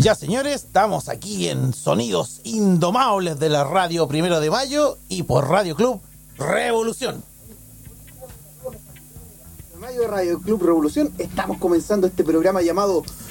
Ya, señores, estamos aquí en Sonidos Indomables de la Radio 1 de Mayo y por Radio Club Revolución. Mayo de Radio Club Revolución, estamos comenzando este programa llamado